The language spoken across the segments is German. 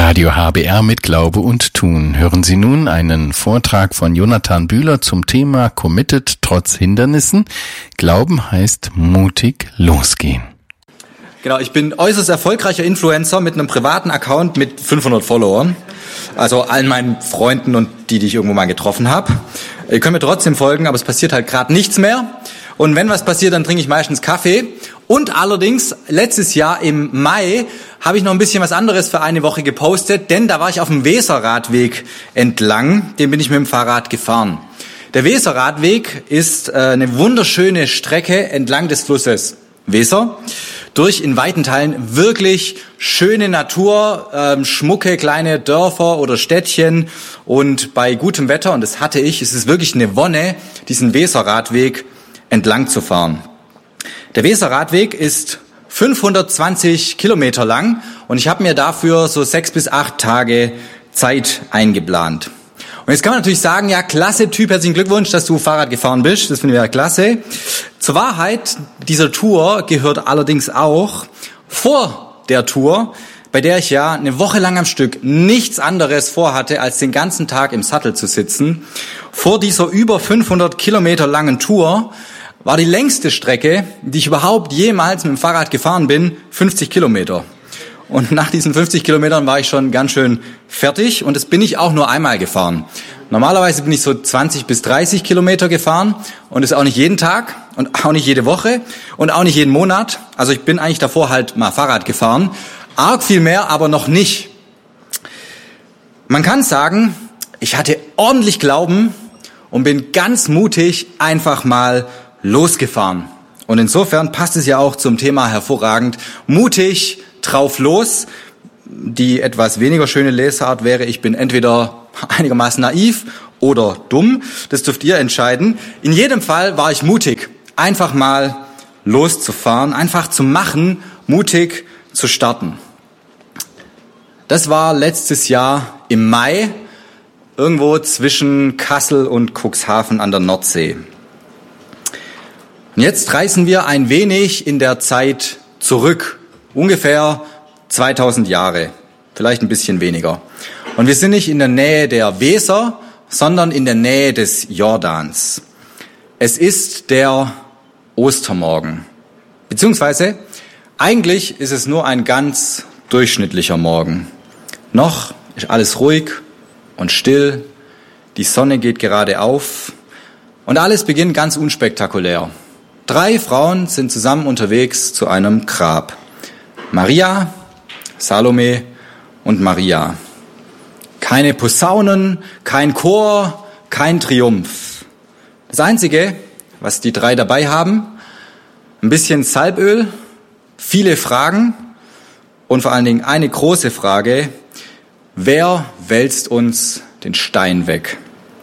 Radio HBR mit Glaube und Tun. Hören Sie nun einen Vortrag von Jonathan Bühler zum Thema Committed trotz Hindernissen. Glauben heißt mutig losgehen. Genau, ich bin äußerst erfolgreicher Influencer mit einem privaten Account mit 500 Followern. Also allen meinen Freunden und die ich irgendwo mal getroffen habe. Ihr könnt mir trotzdem folgen, aber es passiert halt gerade nichts mehr. Und wenn was passiert, dann trinke ich meistens Kaffee. Und allerdings, letztes Jahr im Mai habe ich noch ein bisschen was anderes für eine Woche gepostet, denn da war ich auf dem Weserradweg entlang, den bin ich mit dem Fahrrad gefahren. Der Weserradweg ist eine wunderschöne Strecke entlang des Flusses Weser, durch in weiten Teilen wirklich schöne Natur, schmucke kleine Dörfer oder Städtchen und bei gutem Wetter, und das hatte ich, ist es wirklich eine Wonne, diesen Weserradweg entlang zu fahren. Der Weserradweg ist 520 Kilometer lang und ich habe mir dafür so 6 bis 8 Tage Zeit eingeplant. Und jetzt kann man natürlich sagen, ja, klasse Typ, herzlichen Glückwunsch, dass du Fahrrad gefahren bist, das finden wir ja klasse. Zur Wahrheit dieser Tour gehört allerdings auch vor der Tour, bei der ich ja eine Woche lang am Stück nichts anderes vorhatte, als den ganzen Tag im Sattel zu sitzen. Vor dieser über 500 Kilometer langen Tour war die längste Strecke, die ich überhaupt jemals mit dem Fahrrad gefahren bin, 50 Kilometer. Und nach diesen 50 Kilometern war ich schon ganz schön fertig und das bin ich auch nur einmal gefahren. Normalerweise bin ich so 20 bis 30 Kilometer gefahren und das auch nicht jeden Tag und auch nicht jede Woche und auch nicht jeden Monat. Also ich bin eigentlich davor halt mal Fahrrad gefahren. Arg viel mehr, aber noch nicht. Man kann sagen, ich hatte ordentlich Glauben und bin ganz mutig einfach mal losgefahren. Und insofern passt es ja auch zum Thema hervorragend. Mutig, drauf los. Die etwas weniger schöne Lesart wäre, ich bin entweder einigermaßen naiv oder dumm. Das dürft ihr entscheiden. In jedem Fall war ich mutig, einfach mal loszufahren, einfach zu machen, mutig zu starten. Das war letztes Jahr im Mai, irgendwo zwischen Kassel und Cuxhaven an der Nordsee. Und jetzt reisen wir ein wenig in der Zeit zurück, ungefähr 2000 Jahre, vielleicht ein bisschen weniger. Und wir sind nicht in der Nähe der Weser, sondern in der Nähe des Jordans. Es ist der Ostermorgen, beziehungsweise eigentlich ist es nur ein ganz durchschnittlicher Morgen. Noch ist alles ruhig und still, die Sonne geht gerade auf und alles beginnt ganz unspektakulär. 3 Frauen sind zusammen unterwegs zu einem Grab. Maria, Salome und Maria. Keine Posaunen, kein Chor, kein Triumph. Das Einzige, was die 3 dabei haben, ein bisschen Salböl, viele Fragen und vor allen Dingen eine große Frage: Wer wälzt uns den Stein weg?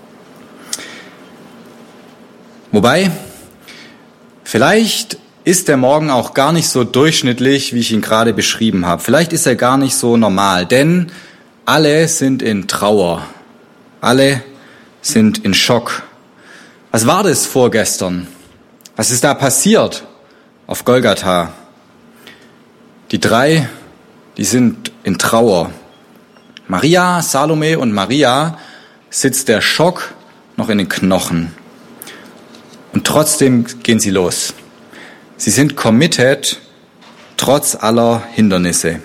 Wobei, vielleicht ist der Morgen auch gar nicht so durchschnittlich, wie ich ihn gerade beschrieben habe. Vielleicht ist er gar nicht so normal, denn alle sind in Trauer. Alle sind in Schock. Was war das vorgestern? Was ist da passiert auf Golgatha? Die 3, die sind in Trauer. Maria, Salome und Maria sitzt der Schock noch in den Knochen. Und trotzdem gehen sie los. Sie sind committed, trotz aller Hindernisse.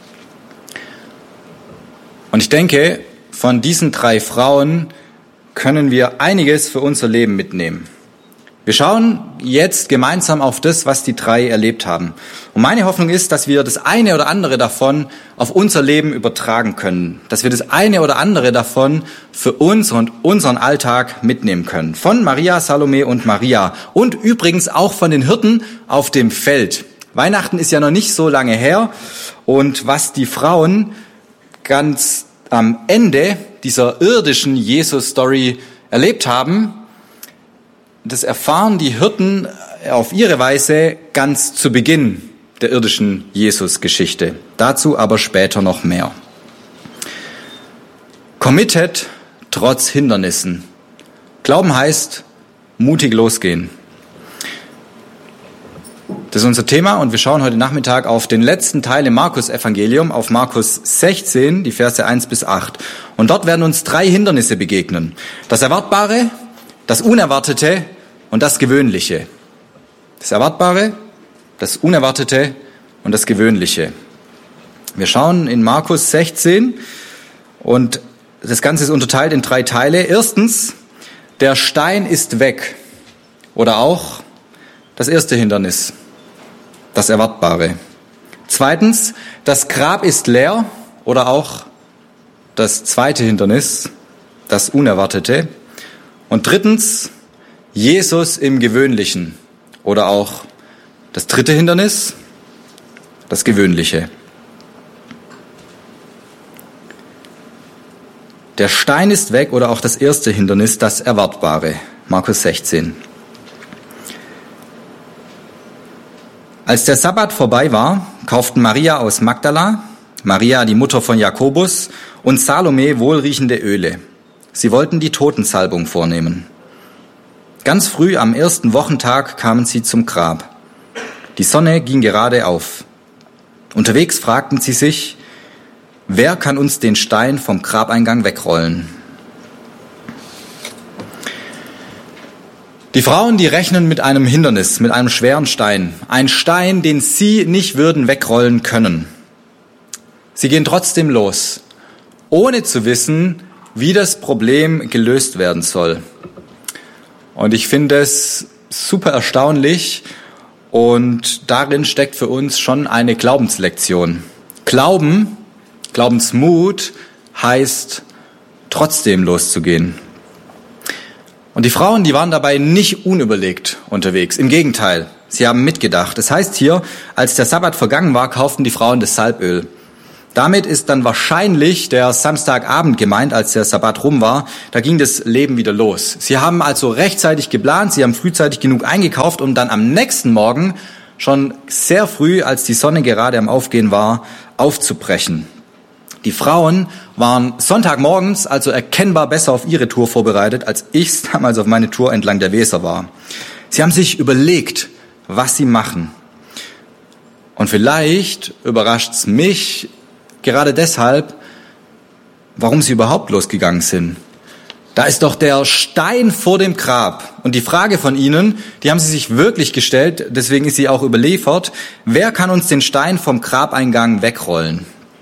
Und ich denke, von diesen 3 Frauen können wir einiges für unser Leben mitnehmen. Wir schauen jetzt gemeinsam auf das, was die 3 erlebt haben. Und meine Hoffnung ist, dass wir das eine oder andere davon auf unser Leben übertragen können. Dass wir das eine oder andere davon für uns und unseren Alltag mitnehmen können. Von Maria, Salome und Maria. Und übrigens auch von den Hirten auf dem Feld. Weihnachten ist ja noch nicht so lange her. Und was die Frauen ganz am Ende dieser irdischen Jesus-Story erlebt haben, das erfahren die Hirten auf ihre Weise ganz zu Beginn der irdischen Jesus-Geschichte. Dazu aber später noch mehr. Committed trotz Hindernissen. Glauben heißt mutig losgehen. Das ist unser Thema und wir schauen heute Nachmittag auf den letzten Teil im Markus-Evangelium, auf Markus 16, die Verse 1 bis 8. Und dort werden uns 3 Hindernisse begegnen. Das Erwartbare, das Unerwartete und das Gewöhnliche. Das Erwartbare, das Unerwartete und das Gewöhnliche. Wir schauen in Markus 16 und das Ganze ist unterteilt in 3 Teile. Erstens, der Stein ist weg. Oder auch das erste Hindernis, das Erwartbare. Zweitens, das Grab ist leer. Oder auch das zweite Hindernis, das Unerwartete. Und drittens, Jesus im Gewöhnlichen. Oder auch das dritte Hindernis, das Gewöhnliche. Der Stein ist weg oder auch das erste Hindernis, das Erwartbare. Markus 16. Als der Sabbat vorbei war, kauften Maria aus Magdala, Maria, die Mutter von Jakobus, und Salome wohlriechende Öle. Sie wollten die Totensalbung vornehmen. Ganz früh am ersten Wochentag kamen sie zum Grab. Die Sonne ging gerade auf. Unterwegs fragten sie sich, wer kann uns den Stein vom Grabeingang wegrollen? Die Frauen, die rechnen mit einem Hindernis, mit einem schweren Stein. Ein Stein, den sie nicht würden wegrollen können. Sie gehen trotzdem los, ohne zu wissen, wie das Problem gelöst werden soll. Und ich finde es super erstaunlich und darin steckt für uns schon eine Glaubenslektion. Glaubensmut heißt, trotzdem loszugehen. Und die Frauen, die waren dabei nicht unüberlegt unterwegs. Im Gegenteil, sie haben mitgedacht. Das heißt hier, als der Sabbat vergangen war, kauften die Frauen das Salböl. Damit ist dann wahrscheinlich der Samstagabend gemeint, als der Sabbat rum war. Da ging das Leben wieder los. Sie haben also rechtzeitig geplant, sie haben frühzeitig genug eingekauft, um dann am nächsten Morgen schon sehr früh, als die Sonne gerade am Aufgehen war, aufzubrechen. Die Frauen waren Sonntagmorgens also erkennbar besser auf ihre Tour vorbereitet, als ich es damals auf meine Tour entlang der Weser war. Sie haben sich überlegt, was sie machen. Und vielleicht überrascht es mich gerade deshalb, warum sie überhaupt losgegangen sind. Da ist doch der Stein vor dem Grab. Und die Frage von ihnen, die haben sie sich wirklich gestellt, deswegen ist sie auch überliefert. Wer kann uns den Stein vom Grabeingang wegrollen?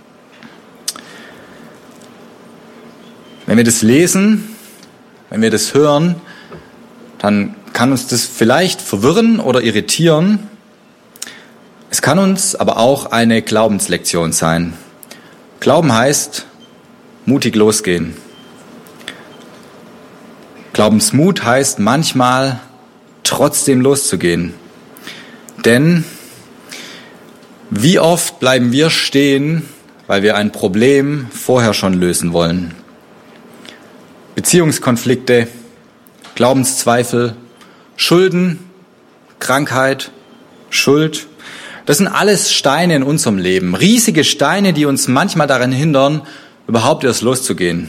Wenn wir das lesen, wenn wir das hören, dann kann uns das vielleicht verwirren oder irritieren. Es kann uns aber auch eine Glaubenslektion sein. Glauben heißt, mutig losgehen. Glaubensmut heißt manchmal, trotzdem loszugehen. Denn wie oft bleiben wir stehen, weil wir ein Problem vorher schon lösen wollen? Beziehungskonflikte, Glaubenszweifel, Schulden, Krankheit, Schuld. Das sind alles Steine in unserem Leben. Riesige Steine, die uns manchmal daran hindern, überhaupt erst loszugehen.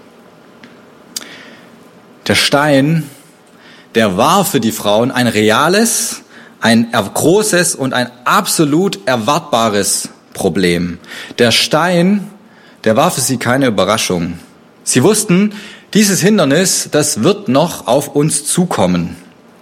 Der Stein, der war für die Frauen ein reales, ein großes und ein absolut erwartbares Problem. Der Stein, der war für sie keine Überraschung. Sie wussten, dieses Hindernis, das wird noch auf uns zukommen.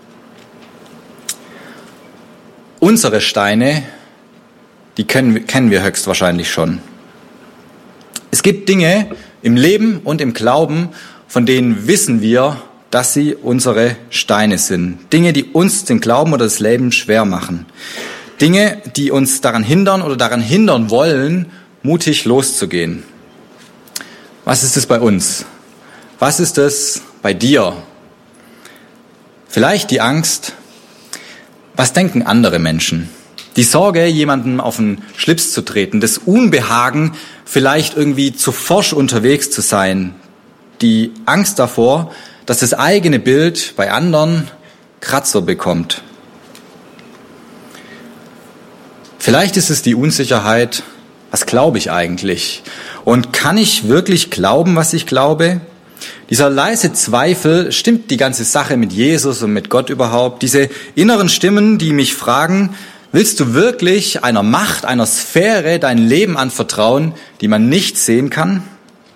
Unsere Steine, die kennen wir höchstwahrscheinlich schon. Es gibt Dinge im Leben und im Glauben, von denen wissen wir, dass sie unsere Steine sind. Dinge, die uns den Glauben oder das Leben schwer machen. Dinge, die uns daran hindern oder daran hindern wollen, mutig loszugehen. Was ist es bei uns? Was ist es bei dir? Vielleicht die Angst. Was denken andere Menschen? Die Sorge, jemandem auf den Schlips zu treten. Das Unbehagen, vielleicht irgendwie zu forsch unterwegs zu sein. Die Angst davor, dass das eigene Bild bei anderen Kratzer bekommt. Vielleicht ist es die Unsicherheit, was glaube ich eigentlich? Und kann ich wirklich glauben, was ich glaube? Dieser leise Zweifel, stimmt die ganze Sache mit Jesus und mit Gott überhaupt? Diese inneren Stimmen, die mich fragen, Willst du wirklich einer Macht, einer Sphäre dein Leben anvertrauen, die man nicht sehen kann?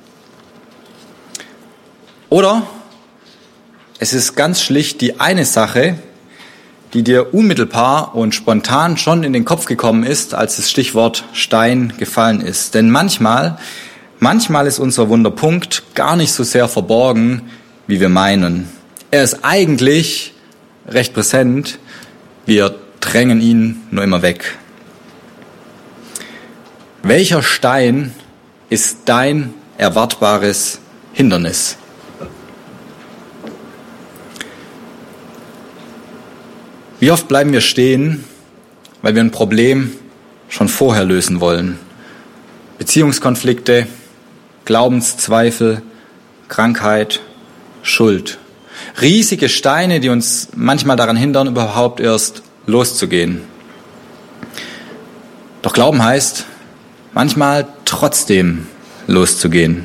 Oder es ist ganz schlicht die eine Sache, die dir unmittelbar und spontan schon in den Kopf gekommen ist, als das Stichwort Stein gefallen ist. Denn manchmal ist unser Wunderpunkt gar nicht so sehr verborgen, wie wir meinen. Er ist eigentlich recht präsent, wir drängen ihn nur immer weg. Welcher Stein ist dein erwartbares Hindernis? Wie oft bleiben wir stehen, weil wir ein Problem schon vorher lösen wollen? Beziehungskonflikte, Glaubenszweifel, Krankheit, Schuld. Riesige Steine, die uns manchmal daran hindern, überhaupt erst loszugehen. Doch Glauben heißt, manchmal trotzdem loszugehen.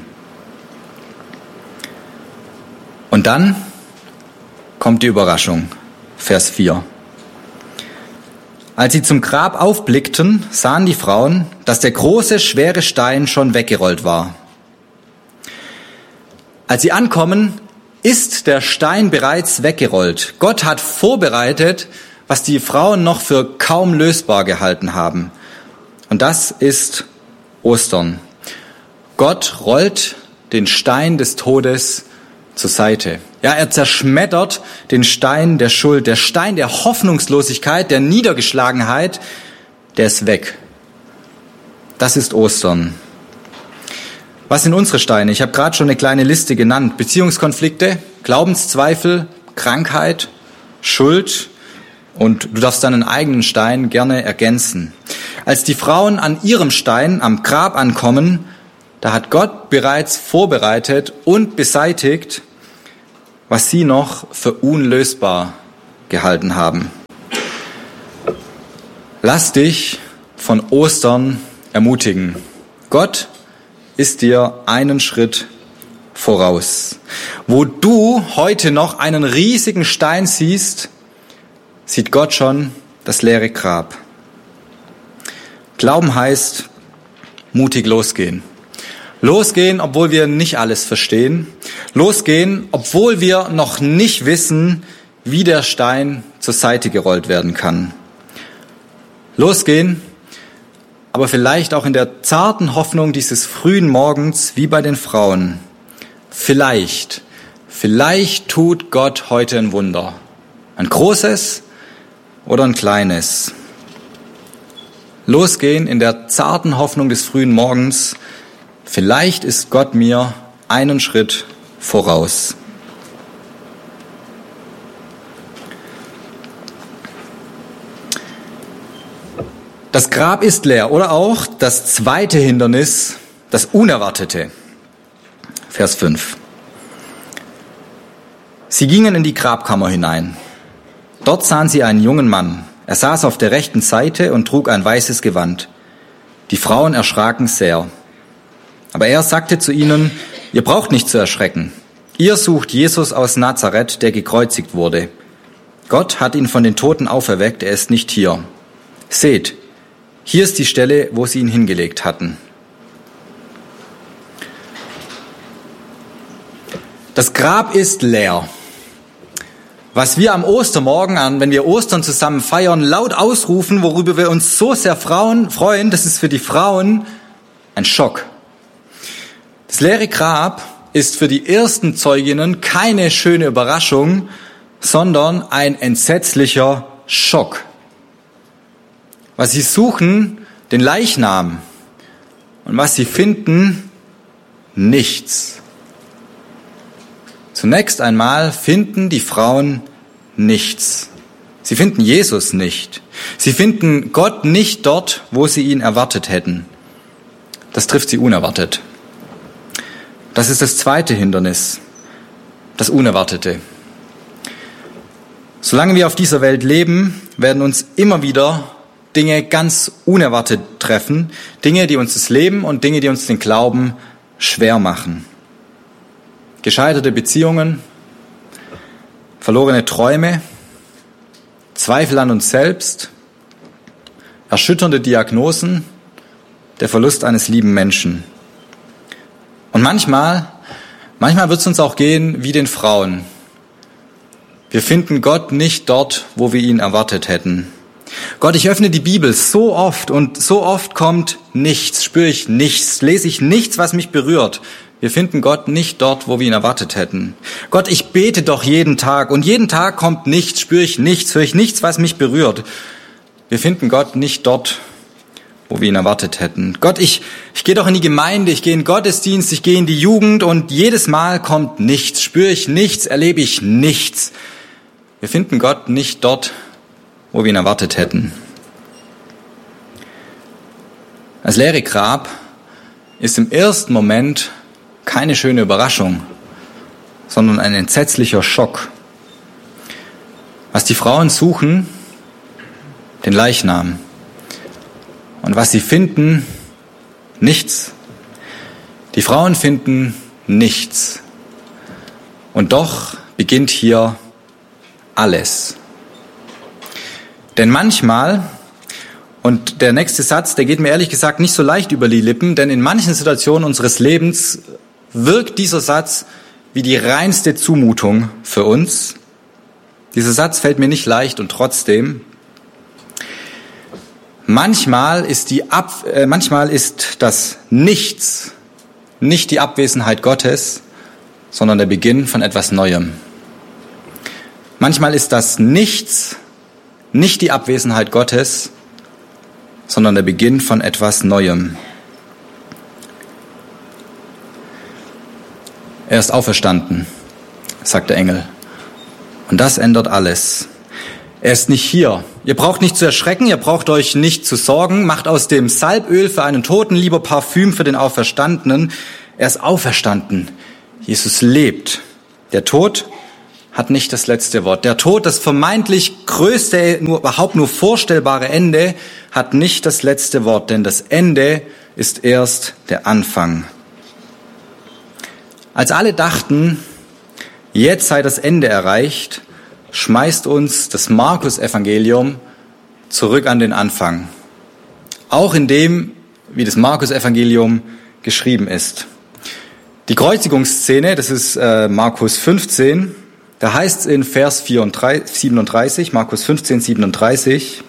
Und dann kommt die Überraschung, Vers 4. Als sie zum Grab aufblickten, sahen die Frauen, dass der große, schwere Stein schon weggerollt war. Als sie ankommen, ist der Stein bereits weggerollt. Gott hat vorbereitet, was die Frauen noch für kaum lösbar gehalten haben. Und das ist Ostern. Gott rollt den Stein des Todes zur Seite. Ja, er zerschmettert den Stein der Schuld, der Stein der Hoffnungslosigkeit, der Niedergeschlagenheit, der ist weg. Das ist Ostern. Was sind unsere Steine? Ich habe gerade schon eine kleine Liste genannt. Beziehungskonflikte, Glaubenszweifel, Krankheit, Schuld und du darfst deinen eigenen Stein gerne ergänzen. Als die Frauen an ihrem Stein am Grab ankommen, da hat Gott bereits vorbereitet und beseitigt, was sie noch für unlösbar gehalten haben. Lass dich von Ostern ermutigen. Gott ist dir einen Schritt voraus. Wo du heute noch einen riesigen Stein siehst, sieht Gott schon das leere Grab. Glauben heißt, mutig losgehen. Losgehen, obwohl wir nicht alles verstehen. Losgehen, obwohl wir noch nicht wissen, wie der Stein zur Seite gerollt werden kann. Losgehen, aber vielleicht auch in der zarten Hoffnung dieses frühen Morgens, wie bei den Frauen. Vielleicht tut Gott heute ein Wunder. Ein großes oder ein kleines. Losgehen in der zarten Hoffnung des frühen Morgens. Vielleicht ist Gott mir einen Schritt voraus. Das Grab ist leer oder auch das zweite Hindernis, das Unerwartete. Vers 5. Sie gingen in die Grabkammer hinein. Dort sahen sie einen jungen Mann. Er saß auf der rechten Seite und trug ein weißes Gewand. Die Frauen erschraken sehr. Aber er sagte zu ihnen, ihr braucht nicht zu erschrecken. Ihr sucht Jesus aus Nazareth, der gekreuzigt wurde. Gott hat ihn von den Toten auferweckt, er ist nicht hier. Seht, hier ist die Stelle, wo sie ihn hingelegt hatten. Das Grab ist leer. Was wir am Ostermorgen an, wenn wir Ostern zusammen feiern, laut ausrufen, worüber wir uns so sehr freuen, das ist für die Frauen ein Schock. Das leere Grab ist für die ersten Zeuginnen keine schöne Überraschung, sondern ein entsetzlicher Schock. Was sie suchen, den Leichnam. Und was sie finden, nichts. Zunächst einmal finden die Frauen nichts. Sie finden Jesus nicht. Sie finden Gott nicht dort, wo sie ihn erwartet hätten. Das trifft sie unerwartet. Das ist das zweite Hindernis, das Unerwartete. Solange wir auf dieser Welt leben, werden uns immer wieder Dinge ganz unerwartet treffen. Dinge, die uns das Leben und Dinge, die uns den Glauben schwer machen. Gescheiterte Beziehungen, verlorene Träume, Zweifel an uns selbst, erschütternde Diagnosen, der Verlust eines lieben Menschen. Und manchmal wird es uns auch gehen wie den Frauen. Wir finden Gott nicht dort, wo wir ihn erwartet hätten. Gott, ich öffne die Bibel so oft und so oft kommt nichts, spüre ich nichts, lese ich nichts, was mich berührt. Wir finden Gott nicht dort, wo wir ihn erwartet hätten. Gott, ich bete doch jeden Tag und jeden Tag kommt nichts, spüre ich nichts, höre ich nichts, was mich berührt. Wir finden Gott nicht dort, wo wir ihn erwartet hätten. Gott, ich gehe doch in die Gemeinde, ich gehe in den Gottesdienst, ich gehe in die Jugend und jedes Mal kommt nichts, spüre ich nichts, erlebe ich nichts. Wir finden Gott nicht dort, wo wir ihn erwartet hätten. Das leere Grab ist im ersten Moment keine schöne Überraschung, sondern ein entsetzlicher Schock. Was die Frauen suchen, den Leichnam. Und was sie finden, nichts. Die Frauen finden nichts. Und doch beginnt hier alles. Denn manchmal, und der nächste Satz, der geht mir ehrlich gesagt nicht so leicht über die Lippen, denn in manchen Situationen unseres Lebens wirkt dieser Satz wie die reinste Zumutung für uns. Dieser Satz fällt mir nicht leicht und trotzdem. Manchmal ist das Nichts nicht die Abwesenheit Gottes, sondern der Beginn von etwas Neuem. Manchmal ist das Nichts nicht die Abwesenheit Gottes, sondern der Beginn von etwas Neuem. Er ist auferstanden, sagt der Engel. Und das ändert alles. Er ist nicht hier. Ihr braucht nicht zu erschrecken, ihr braucht euch nicht zu sorgen. Macht aus dem Salböl für einen Toten lieber Parfüm für den Auferstandenen. Er ist auferstanden. Jesus lebt. Der Tod hat nicht das letzte Wort. Der Tod, das vermeintlich größte, überhaupt nur vorstellbare Ende, hat nicht das letzte Wort, denn das Ende ist erst der Anfang. Als alle dachten, jetzt sei das Ende erreicht, schmeißt uns das Markus-Evangelium zurück an den Anfang. Auch in dem, wie das Markus-Evangelium geschrieben ist. Die Kreuzigungsszene, das ist Markus 15, da heißt es in Vers 37, Markus 15, 37,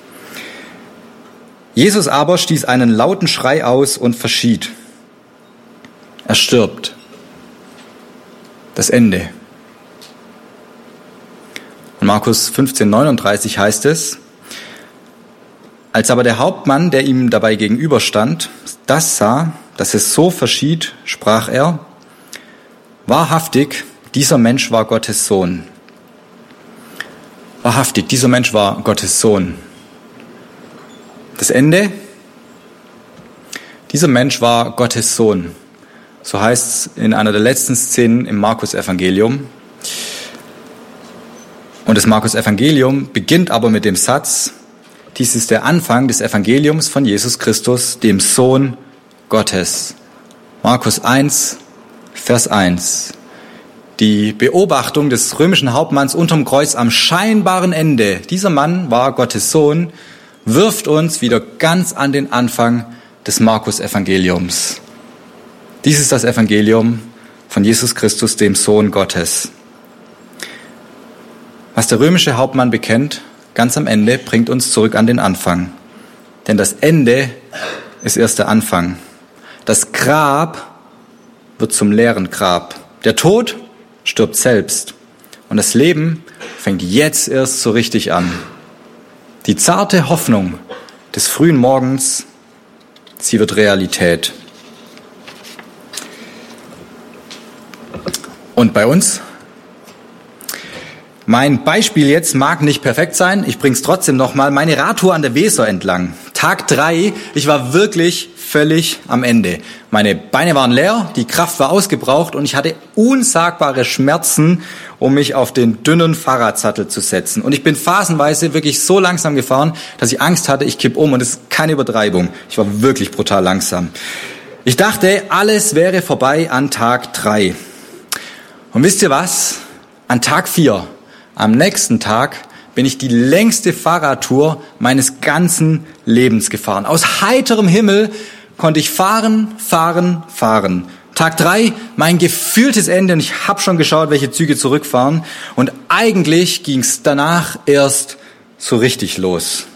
Jesus aber stieß einen lauten Schrei aus und verschied. Er stirbt. Das Ende. Und Markus 15, 39 heißt es, als aber der Hauptmann, der ihm dabei gegenüberstand, das sah, dass es so verschied, sprach er, wahrhaftig, dieser Mensch war Gottes Sohn. Wahrhaftig, dieser Mensch war Gottes Sohn. Das Ende, dieser Mensch war Gottes Sohn. So heißt es in einer der letzten Szenen im Markus-Evangelium. Und das Markus-Evangelium beginnt aber mit dem Satz, dies ist der Anfang des Evangeliums von Jesus Christus, dem Sohn Gottes. Markus 1, Vers 1. Die Beobachtung des römischen Hauptmanns unterm Kreuz am scheinbaren Ende, dieser Mann war Gottes Sohn, wirft uns wieder ganz an den Anfang des Markus-Evangeliums. Dies ist das Evangelium von Jesus Christus, dem Sohn Gottes. Was der römische Hauptmann bekennt, ganz am Ende, bringt uns zurück an den Anfang. Denn das Ende ist erst der Anfang. Das Grab wird zum leeren Grab. Der Tod stirbt selbst. Und das Leben fängt jetzt erst so richtig an. Die zarte Hoffnung des frühen Morgens, sie wird Realität. Und bei uns? Mein Beispiel jetzt mag nicht perfekt sein, ich bring's trotzdem nochmal. Meine Radtour an der Weser entlang. Tag 3, ich war wirklich völlig am Ende. Meine Beine waren leer, die Kraft war ausgebraucht und ich hatte unsagbare Schmerzen, um mich auf den dünnen Fahrradsattel zu setzen. Und ich bin phasenweise wirklich so langsam gefahren, dass ich Angst hatte, ich kipp um und das ist keine Übertreibung. Ich war wirklich brutal langsam. Ich dachte, alles wäre vorbei an Tag 3. Und wisst ihr was? An Tag 4, am nächsten Tag, bin ich die längste Fahrradtour meines ganzen Lebensgefahren. Aus heiterem Himmel konnte ich fahren. Tag 3, mein gefühltes Ende und ich habe schon geschaut, welche Züge zurückfahren. Und eigentlich ging es danach erst so richtig los.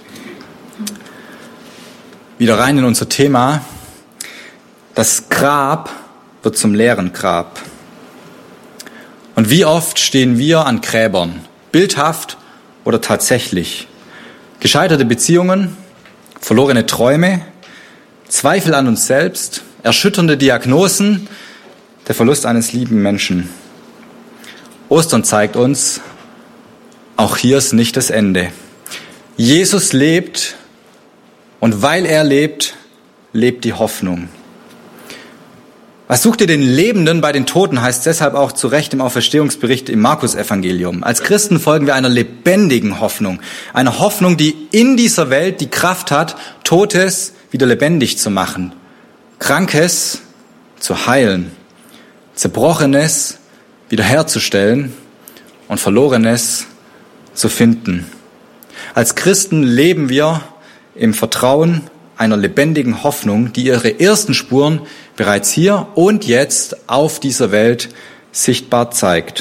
Wieder rein in unser Thema. Das Grab wird zum leeren Grab. Und wie oft stehen wir an Gräbern, bildhaft oder tatsächlich? Gescheiterte Beziehungen, verlorene Träume, Zweifel an uns selbst, erschütternde Diagnosen, der Verlust eines lieben Menschen. Ostern zeigt uns, auch hier ist nicht das Ende. Jesus lebt und weil er lebt, lebt die Hoffnung. Was sucht ihr den Lebenden bei den Toten, heißt deshalb auch zu Recht im Auferstehungsbericht im Markus-Evangelium. Als Christen folgen wir einer lebendigen Hoffnung. Einer Hoffnung, die in dieser Welt die Kraft hat, Totes wieder lebendig zu machen. Krankes zu heilen. Zerbrochenes wiederherzustellen und Verlorenes zu finden. Als Christen leben wir im Vertrauen einer lebendigen Hoffnung, die ihre ersten Spuren bereits hier und jetzt auf dieser Welt sichtbar zeigt.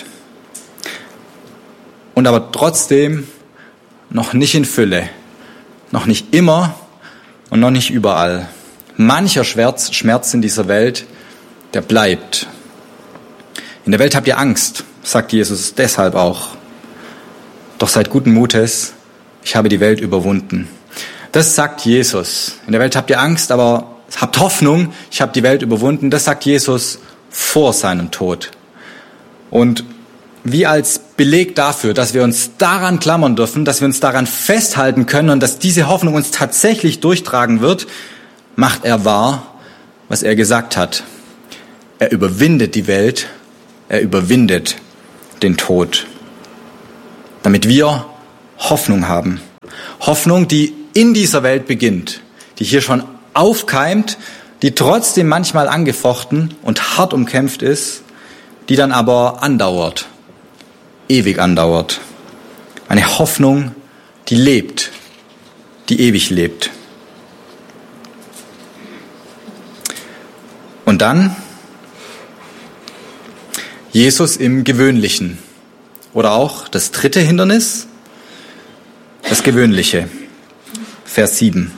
Und aber trotzdem noch nicht in Fülle, noch nicht immer und noch nicht überall. Mancher Schmerz in dieser Welt, der bleibt. In der Welt habt ihr Angst, sagt Jesus deshalb auch. Doch seid guten Mutes, ich habe die Welt überwunden. Das sagt Jesus. In der Welt habt ihr Angst, aber habt Hoffnung, ich habe die Welt überwunden. Das sagt Jesus vor seinem Tod. Und wie als Beleg dafür, dass wir uns daran klammern dürfen, dass wir uns daran festhalten können und dass diese Hoffnung uns tatsächlich durchtragen wird, macht er wahr, was er gesagt hat. Er überwindet die Welt, er überwindet den Tod. Damit wir Hoffnung haben. Hoffnung, die in dieser Welt beginnt, die hier schon aufkeimt, die trotzdem manchmal angefochten und hart umkämpft ist, die dann aber andauert, ewig andauert. Eine Hoffnung, die lebt, die ewig lebt. Und dann Jesus im Gewöhnlichen. Oder auch das dritte Hindernis, das Gewöhnliche. Vers 7.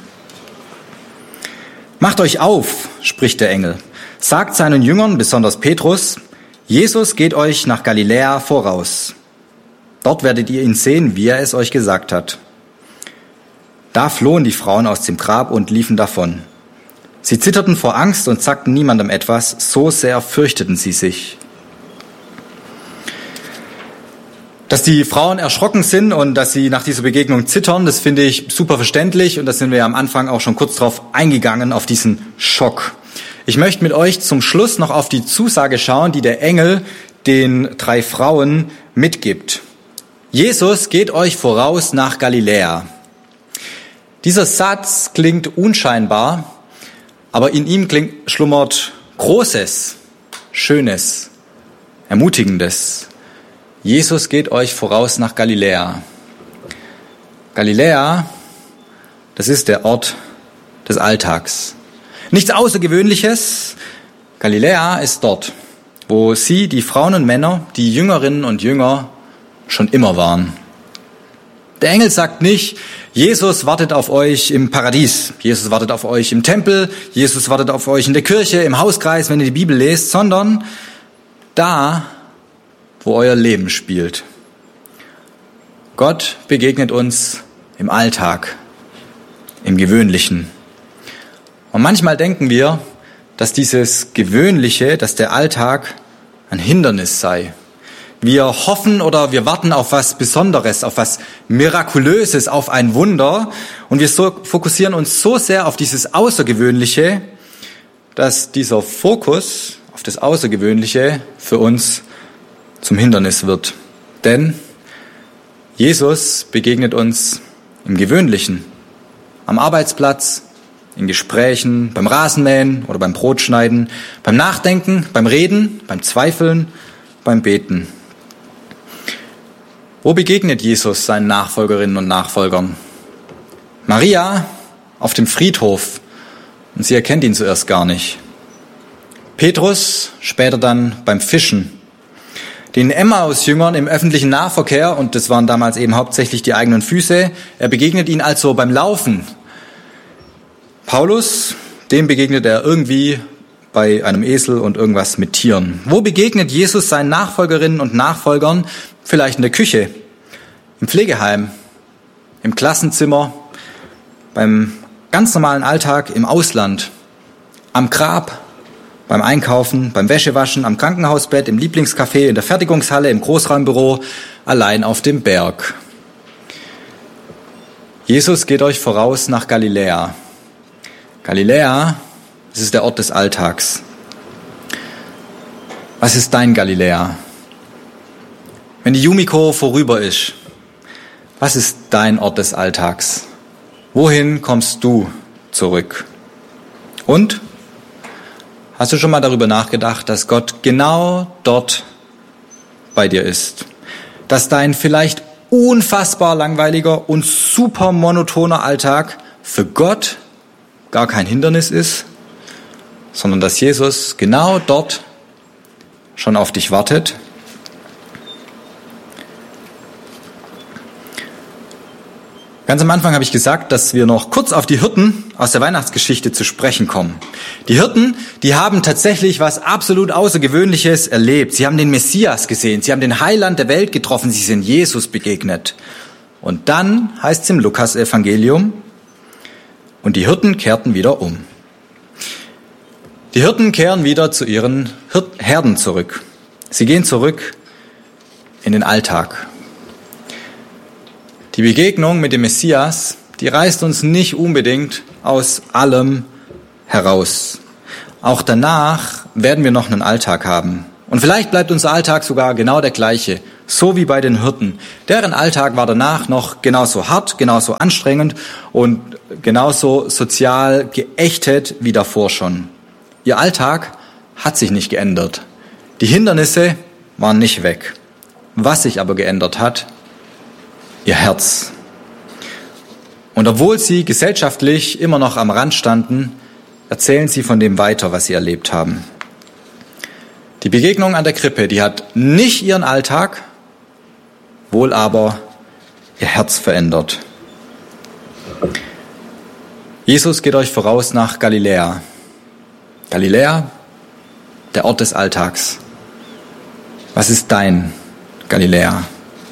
Macht euch auf, spricht der Engel. Sagt seinen Jüngern, besonders Petrus, Jesus geht euch nach Galiläa voraus. Dort werdet ihr ihn sehen, wie er es euch gesagt hat. Da flohen die Frauen aus dem Grab und liefen davon. Sie zitterten vor Angst und sagten niemandem etwas, so sehr fürchteten sie sich. Dass die Frauen erschrocken sind und dass sie nach dieser Begegnung zittern, das finde ich super verständlich und da sind wir ja am Anfang auch schon kurz drauf eingegangen, auf diesen Schock. Ich möchte mit euch zum Schluss noch auf die Zusage schauen, die der Engel den 3 Frauen mitgibt. Jesus geht euch voraus nach Galiläa. Dieser Satz klingt unscheinbar, aber in ihm schlummert Großes, Schönes, Ermutigendes. Jesus geht euch voraus nach Galiläa. Galiläa, das ist der Ort des Alltags. Nichts Außergewöhnliches. Galiläa ist dort, wo sie, die Frauen und Männer, die Jüngerinnen und Jünger schon immer waren. Der Engel sagt nicht, Jesus wartet auf euch im Paradies, Jesus wartet auf euch im Tempel, Jesus wartet auf euch in der Kirche, im Hauskreis, wenn ihr die Bibel lest, sondern da, wo euer Leben spielt. Gott begegnet uns im Alltag, im Gewöhnlichen. Und manchmal denken wir, dass dieses Gewöhnliche, dass der Alltag ein Hindernis sei. Wir hoffen oder wir warten auf was Besonderes, auf was Mirakulöses, auf ein Wunder. Und wir fokussieren uns so sehr auf dieses Außergewöhnliche, dass dieser Fokus auf das Außergewöhnliche für uns zum Hindernis wird. Denn Jesus begegnet uns im Gewöhnlichen, am Arbeitsplatz, in Gesprächen, beim Rasenmähen oder beim Brotschneiden, beim Nachdenken, beim Reden, beim Zweifeln, beim Beten. Wo begegnet Jesus seinen Nachfolgerinnen und Nachfolgern? Maria auf dem Friedhof und sie erkennt ihn zuerst gar nicht. Petrus später dann beim Fischen. Den Emmaus-Jüngern im öffentlichen Nahverkehr, und das waren damals eben hauptsächlich die eigenen Füße, er begegnet ihnen also beim Laufen. Paulus, dem begegnet er irgendwie bei einem Esel und irgendwas mit Tieren. Wo begegnet Jesus seinen Nachfolgerinnen und Nachfolgern? Vielleicht in der Küche, im Pflegeheim, im Klassenzimmer, beim ganz normalen Alltag im Ausland, am Grab, beim Einkaufen, beim Wäschewaschen, am Krankenhausbett, im Lieblingscafé, in der Fertigungshalle, im Großraumbüro, allein auf dem Berg. Jesus geht euch voraus nach Galiläa. Galiläa, das ist der Ort des Alltags. Was ist dein Galiläa? Wenn die Yumiko vorüber ist, was ist dein Ort des Alltags? Wohin kommst du zurück? Und? Hast du schon mal darüber nachgedacht, dass Gott genau dort bei dir ist? Dass dein vielleicht unfassbar langweiliger und super monotoner Alltag für Gott gar kein Hindernis ist, sondern dass Jesus genau dort schon auf dich wartet? Ganz am Anfang habe ich gesagt, dass wir noch kurz auf die Hirten aus der Weihnachtsgeschichte zu sprechen kommen. Die Hirten, die haben tatsächlich was absolut Außergewöhnliches erlebt. Sie haben den Messias gesehen, sie haben den Heiland der Welt getroffen, sie sind Jesus begegnet. Und dann heißt es im Lukas-Evangelium, und die Hirten kehrten wieder um. Die Hirten kehren wieder zu ihren Herden zurück. Sie gehen zurück in den Alltag. Die Begegnung mit dem Messias, die reißt uns nicht unbedingt aus allem heraus. Auch danach werden wir noch einen Alltag haben. Und vielleicht bleibt unser Alltag sogar genau der gleiche, so wie bei den Hirten. Deren Alltag war danach noch genauso hart, genauso anstrengend und genauso sozial geächtet wie davor schon. Ihr Alltag hat sich nicht geändert. Die Hindernisse waren nicht weg. Was sich aber geändert hat, ihr Herz. Und obwohl sie gesellschaftlich immer noch am Rand standen, erzählen sie von dem weiter, was sie erlebt haben. Die Begegnung an der Krippe, die hat nicht ihren Alltag, wohl aber ihr Herz verändert. Jesus geht euch voraus nach Galiläa. Galiläa, der Ort des Alltags. Was ist dein Galiläa?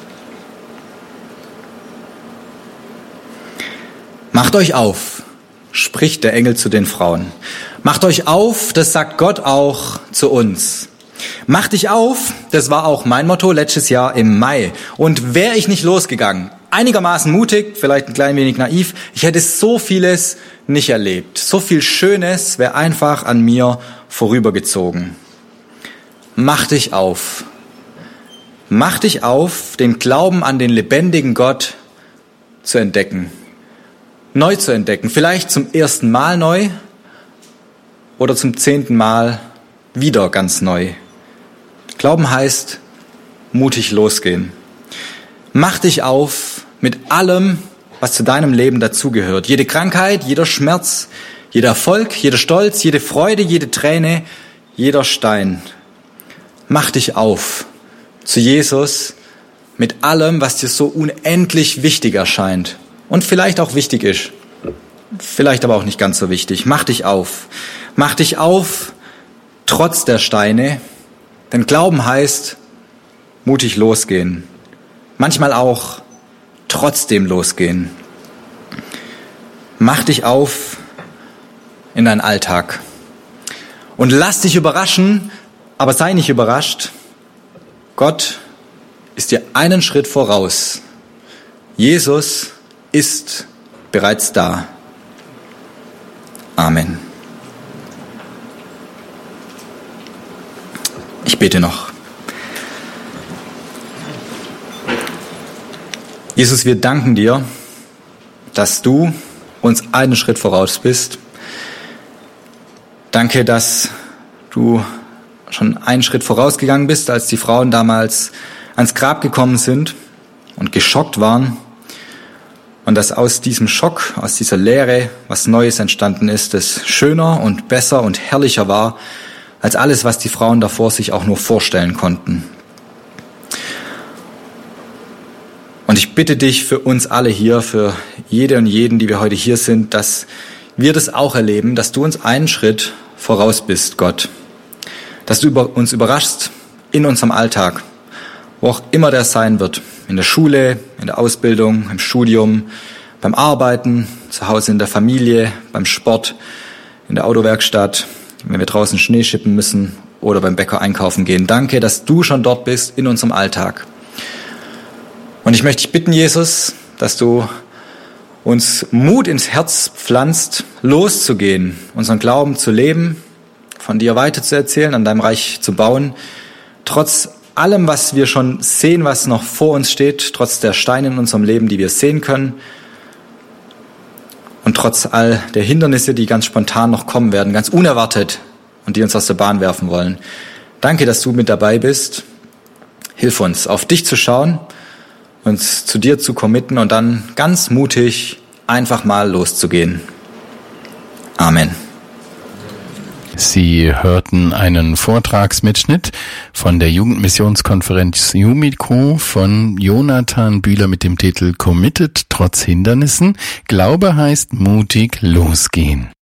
Macht euch auf, spricht der Engel zu den Frauen. Macht euch auf, das sagt Gott auch zu uns. Mach dich auf, das war auch mein Motto letztes Jahr im Mai. Und wäre ich nicht losgegangen, einigermaßen mutig, vielleicht ein klein wenig naiv, ich hätte so vieles nicht erlebt. So viel Schönes wäre einfach an mir vorübergezogen. Mach dich auf. Mach dich auf, den Glauben an den lebendigen Gott zu entdecken. Neu zu entdecken, vielleicht zum ersten Mal neu oder zum 10. Mal wieder ganz neu. Glauben heißt, mutig losgehen. Mach dich auf mit allem, was zu deinem Leben dazugehört. Jede Krankheit, jeder Schmerz, jeder Erfolg, jeder Stolz, jede Freude, jede Träne, jeder Stein. Mach dich auf zu Jesus mit allem, was dir so unendlich wichtig erscheint. Und vielleicht auch wichtig ist. Vielleicht aber auch nicht ganz so wichtig. Mach dich auf. Mach dich auf, trotz der Steine. Denn Glauben heißt, mutig losgehen. Manchmal auch trotzdem losgehen. Mach dich auf in deinen Alltag. Und lass dich überraschen, aber sei nicht überrascht. Gott ist dir einen Schritt voraus. Jesus ist bereits da. Amen. Ich bete noch. Jesus, wir danken dir, dass du uns einen Schritt voraus bist. Danke, dass du schon einen Schritt vorausgegangen bist, als die Frauen damals ans Grab gekommen sind und geschockt waren. Und dass aus diesem Schock, aus dieser Leere, was Neues entstanden ist, das schöner und besser und herrlicher war, als alles, was die Frauen davor sich auch nur vorstellen konnten. Und ich bitte dich für uns alle hier, für jede und jeden, die wir heute hier sind, dass wir das auch erleben, dass du uns einen Schritt voraus bist, Gott. Dass du uns überraschst in unserem Alltag, wo auch immer der sein wird. In der Schule, in der Ausbildung, im Studium, beim Arbeiten, zu Hause in der Familie, beim Sport, in der Autowerkstatt, wenn wir draußen Schnee schippen müssen oder beim Bäcker einkaufen gehen. Danke, dass du schon dort bist in unserem Alltag. Und ich möchte dich bitten, Jesus, dass du uns Mut ins Herz pflanzt, loszugehen, unseren Glauben zu leben, von dir weiterzuerzählen, an deinem Reich zu bauen, trotz allem, was wir schon sehen, was noch vor uns steht, trotz der Steine in unserem Leben, die wir sehen können und trotz all der Hindernisse, die ganz spontan noch kommen werden, ganz unerwartet und die uns aus der Bahn werfen wollen. Danke, dass du mit dabei bist. Hilf uns, auf dich zu schauen, uns zu dir zu committen und dann ganz mutig einfach mal loszugehen. Amen. Sie hörten einen Vortragsmitschnitt von der Jugendmissionskonferenz Jumico von Jonathan Bühler mit dem Titel Committed trotz Hindernissen. Glaube heißt mutig losgehen.